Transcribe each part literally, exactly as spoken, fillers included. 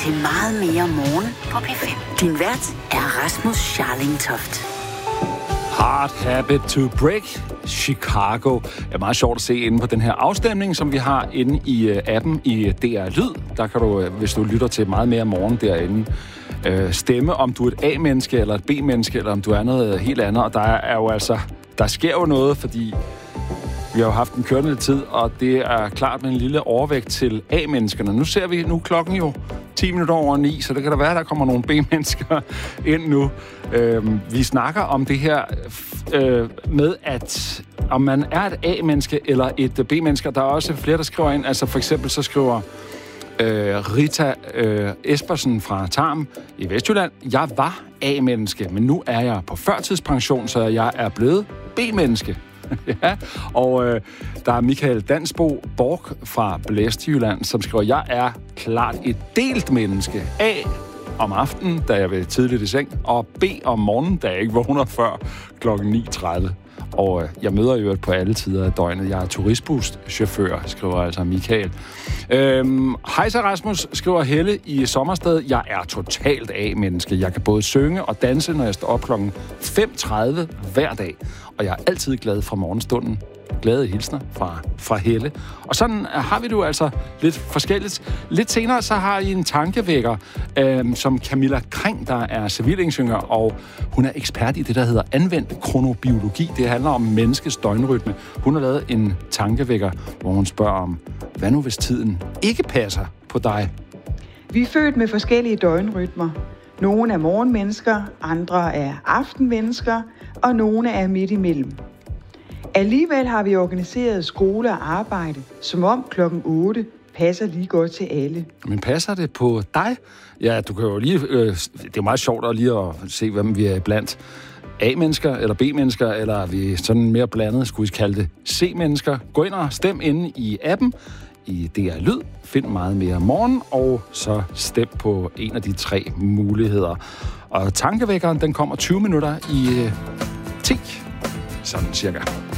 til Meget mere morgen på P fem. Din vært er Rasmus Scharling Toft. Hard Habit to Break, Chicago. Det er meget sjovt at se inde på den her afstemning, som vi har inde i appen i D R Lyd. Der kan du, hvis du lytter til Meget mere morgen derinde, stemme, om du er et A-menneske eller et B-menneske, eller om du er noget helt andet. Og der er jo altså, der sker jo noget, fordi vi har jo haft en kørende tid, og det er klart med en lille overvægt til A-menneskerne. Nu ser vi, nu klokken jo ti minutter over ni, så det kan da være, at der kommer nogle B-mennesker ind nu. Øhm, vi snakker om det her øh, med, at om man er et A-menneske eller et B-menneske. Der er også flere, der skriver ind. Altså for eksempel så skriver øh, Rita øh, Espersen fra Tarm i Vestjylland: jeg var A-menneske, men nu er jeg på førtidspension, så jeg er blevet B-menneske. Ja, og øh, der er Michael Dansbo Borg fra Blæstjylland, som skriver: jeg er klart et delt menneske. A om aftenen, da jeg vil tidligt i seng, og B om morgenen, da jeg ikke vågner før klokken ni tredive. Og øh, jeg møder jo på alle tider af døgnet. Jeg er turistbuschauffør, skriver altså Michael. Øhm, Hej så Rasmus, skriver Helle i Sommersted: jeg er totalt A-menneske. Jeg kan både synge og danse, når jeg står op klokken fem tredive hver dag. Og jeg er altid glad fra morgenstunden. Glade hilsner fra, fra Helle. Og sådan har vi det jo altså lidt forskelligt. Lidt senere så har I en tankevækker, øh, som Camilla Kring, der er civilingeniør, og hun er ekspert i det, der hedder anvendt kronobiologi. Det handler om menneskets døgnrytme. Hun har lavet en tankevækker, hvor hun spørger om, hvad nu hvis tiden ikke passer på dig? Vi er født med forskellige døgnrytmer. Nogle er morgenmennesker, andre er aftenmennesker, og nogle er midt imellem. Alligevel har vi organiseret skole og arbejde, som om klokken otte passer lige godt til alle. Men passer det på dig? Ja, du kan jo lige... Øh, det er meget sjovt at lige at se, hvem vi er blandt. A-mennesker eller B-mennesker, eller er vi sådan mere blandet, skulle vi kalde det C-mennesker. Gå ind og stem inde i appen i D R Lyd. Find Meget mere morgen, og så stem på en af de tre muligheder. Og tankevækkeren, den kommer tyve minutter i øh, ti. Sådan cirka.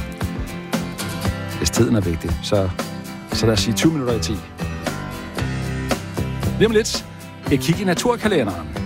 Hvis tiden er vigtig, så, så lad os sige tyve minutter i ti. Lige om lidt, et kig i naturkalenderen.